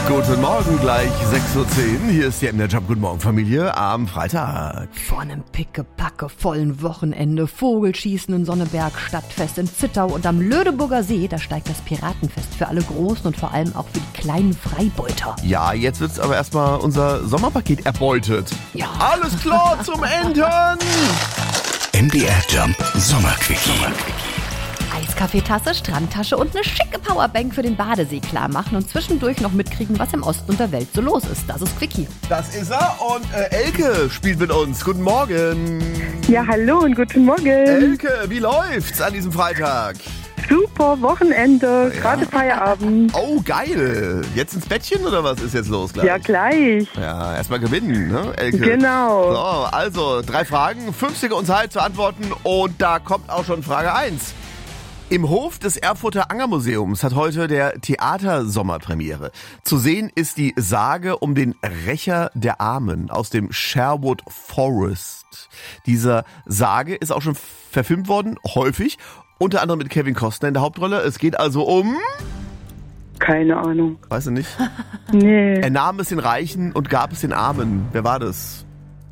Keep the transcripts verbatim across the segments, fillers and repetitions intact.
Guten Morgen, gleich sechs Uhr zehn. Hier ist die M D R Jump. Guten Morgen, Familie, am Freitag. Vor einem pickepacke vollen Wochenende, Vogelschießen in Sonneberg, Stadtfest in Zittau und am Lödeburger See, da steigt das Piratenfest für alle Großen und vor allem auch für die kleinen Freibeuter. Ja, jetzt wird's aber erstmal unser Sommerpaket erbeutet. Ja. Alles klar zum Enden! M D R Jump Sommerquickie. Eiskaffeetasse, Strandtasche und eine schicke Powerbank für den Badesee klar machen und zwischendurch noch mitkriegen, was im Osten und der Welt so los ist. Das ist Quickie. Das ist er und äh, Elke spielt mit uns. Guten Morgen. Ja, hallo und guten Morgen. Elke, wie läuft's an diesem Freitag? Super, Wochenende, Ja. gerade Feierabend. Oh, geil. Jetzt ins Bettchen oder was ist jetzt los gleich? Ja, gleich. Ja, erstmal gewinnen, ne, Elke? Genau. So, also, drei Fragen, fünf Sekunden Zeit zu antworten und da kommt auch schon Frage eins. Im Hof des Erfurter Angermuseums hat heute der Theatersommerpremiere. Zu sehen ist die Sage um den Rächer der Armen aus dem Sherwood Forest. Dieser Sage ist auch schon verfilmt worden, häufig, unter anderem mit Kevin Costner in der Hauptrolle. Es geht also um... Keine Ahnung. Weißt du nicht? Nee. Er nahm es den Reichen und gab es den Armen. Wer war das?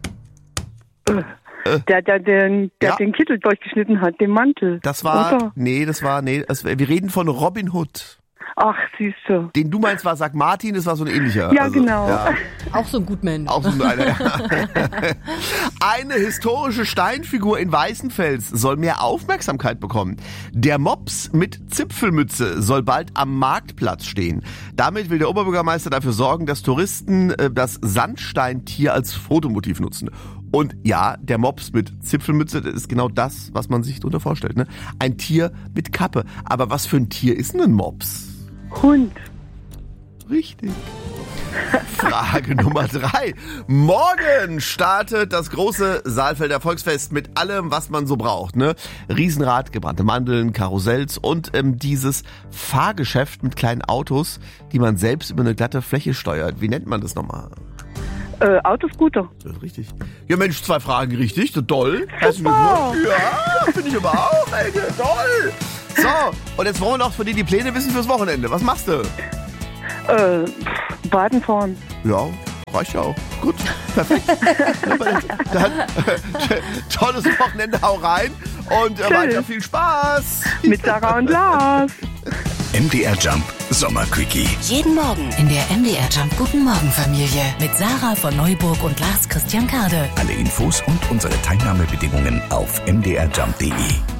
Der, der, den, der Ja. den Kittel durchgeschnitten hat, den Mantel. Das war... Oder? Nee, das war... Nee, das, wir reden von Robin Hood. Ach, siehst du. Den du meinst war Sankt Martin, das war so ein ähnlicher. Ja, genau. Ja. Auch so ein Gutmensch. Auch so eine, eine historische Steinfigur in Weißenfels soll mehr Aufmerksamkeit bekommen. Der Mops mit Zipfelmütze soll bald am Marktplatz stehen. Damit will der Oberbürgermeister dafür sorgen, dass Touristen äh, das Sandsteintier als Fotomotiv nutzen. Und ja, der Mops mit Zipfelmütze, das ist genau das, was man sich darunter vorstellt. Ne? Ein Tier mit Kappe. Aber was für ein Tier ist denn ein Mops? Hund. Richtig. Frage Nummer drei. Morgen startet das große Saalfelder Volksfest mit allem, was man so braucht. Ne? Riesenrad, gebrannte Mandeln, Karussells und ähm, dieses Fahrgeschäft mit kleinen Autos, die man selbst über eine glatte Fläche steuert. Wie nennt man das nochmal? Äh, Autoscooter. Das ist richtig. Ja Mensch, zwei Fragen richtig. So doll. Herzlichen Glückwunsch. Ja, finde ich aber auch. Ey, toll. So, und jetzt wollen wir noch von dir die Pläne wissen fürs Wochenende. Was machst du? Äh, Baden fahren. Ja, reicht ja auch. Gut, perfekt. Dann äh, tolles Wochenende, hau rein und äh, weiter viel Spaß. Mit Sarah und Lars. M D R Jump Sommerquickie. Jeden Morgen in der M D R Jump Guten Morgen Familie mit Sarah von Neuburg und Lars Christian Kade. Alle Infos und unsere Teilnahmebedingungen auf m d r jump punkt d e.